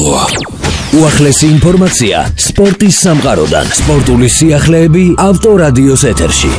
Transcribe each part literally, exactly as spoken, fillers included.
სამომავლოა. უახლესი ინფორმაცია სპორტის სამყაროდან. სპორტული სიახლეები ავტორადიოს ეთერში.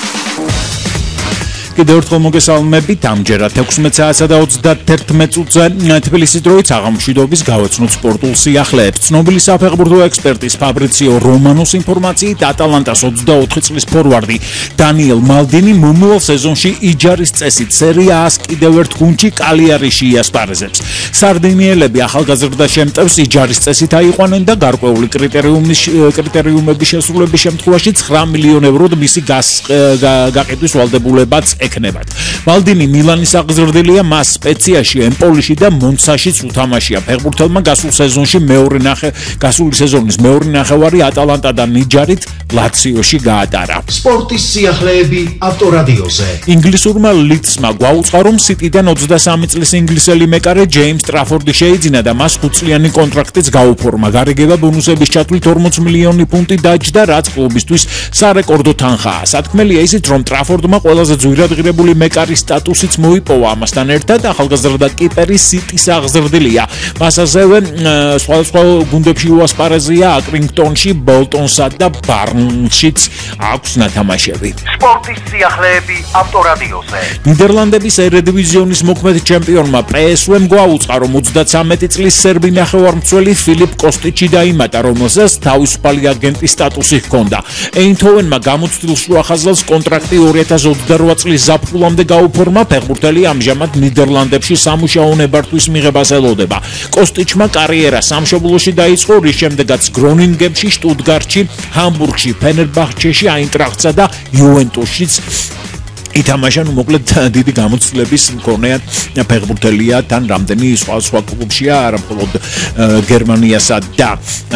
კიდევ ერთხელ მოგესალმებით, ამჯერად ექვსმეტ საათსა და ოცდაერთმეტ წუთზე თბილისის დროით საღამოშვიდობის გავაცნოთ სპორტულ სიახლეებს. ცნობილი საფეხბურთო ექსპერტის ფაბრიციო რომანოს ინფორმაციით, ატალანტას ოცდაოთხი წლის ფორვარდი დანიელ მალდინი მომავალ სეზონში იჯარის წესით სერია A-ს კიდევ ერთ გუნდში კალიარიში იასპარეზებს. სარდინიელები ახალგაზრდა შემტევს იჯარის წესით აიყვანენ და გარკვეული კრიტერიუმების შესრულების შემთხვევაში ცხრა მილიონ ევროდ მისი გაყიდვის ვალდებულებაც ეკნებათ. მალდინი მილანის აღზრდილია, მას სპეციაში, ემპოლიში და მონცაშიც უთამაშია. ფეხბურთელმა გასულ სეზონში მეორე ნახე გასული სეზონის მეორე ნახევარი ატალანტადან ნიჯარით ლაციოში გაატარა. სპორტის სიახლეები ავტორადიოზე. ინგლისურმა ლიდსმა გვაუწყა, რომ სიტიდან ოცდასამი წლის ინგლისელი მეკარე ჯეიმს ტრაფორდი შეიძინა და მას ხუთწლიანი კონტრაქტიც გაუფორმა. გარიგება ბონუსების ჩათვლით ორმოცი მილიონი ფუნტი დაჯდა, რაც კლუბისთვის სარეკორდო თანხაა. სათქმელია ისიც, რომ ტრაფორდმა ყველაზე ძვირად ღირებული მეკარის სტატუსიც მოიპოვა. ამასთან ერთად ახალგაზრდა კიპერი სიტის აღზრდილია. მას ასევე სხვადასხვა გუნდებში უასპარეზია, აკრინგტონში, ბოლტონსა და ბარნშიც აქვს ნათამაშები. სპორტის სიახლეები ავტორადიოზე. ნიდერლანდების ერედივიზიონის მოქმედ ჩემპიონმა პე ეს ვემ გვაუწყა, რომ ოცდაცამეტი წლის სერბი ნახევარმცველი ფილიპ კოსტიჩი დაიმატა, რომელსაც თავისუფალი აგენტის სტატუსი ჰქონდა. ეინთოვენმა გამოცდილ შუახაზელს კონტრაქტი ორი ათას ოცდარვა წლის ზაფხულამდე გაუფორმა. ფეხბურთელი ამჟამად ნიდერლანდებში სამუშაო ნებართვის მიღებას ელოდება. კოსტიჩმა კარიერა სამშობლოში დაიწყო, რის შემდეგაც გრონინგენში, შტუტგარტში, ჰამბურგში, ფენერბახჩეში, აინტრახტსა და იუვენტუსშიც ითამაშა. ნუ მოკლედ დიდი გამოცდილების მქონე ფეხბურთელია, თან რამდენი სხვა სხვა კლუბშია, არა მხოლოდ გერმანიასა და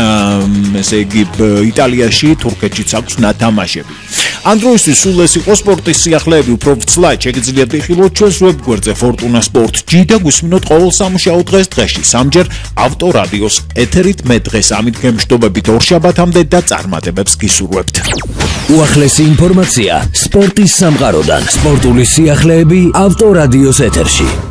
ესე იგი იტალიაში, თურქეთშიც აქვს ნათამაშები. ამ დროისთვის სულ ეს იყო სპორტის სიახლეები, უფრო ვცლად შეგიძლიათ იხილოთ ჩვენს ვებგვერდზე Fortuna Sport G და გვისმინოთ ყოველ სამუშაო დღეს დღეში სამჯერ ავტორადიოს ეთერით. მე დღეს ამით გემშვიდობებით ორშაბათამდე და წარმატებებს გისურვებთ. უახლესი ინფორმაცია სპორტის სამყაროდან. სპორტული სიახლეები ავტორადიოს ეთერში.